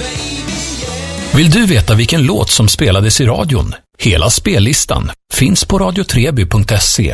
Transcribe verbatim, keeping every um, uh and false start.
Vill du veta vilken låt som spelades i radion? Hela spellistan finns på radio treby punkt se.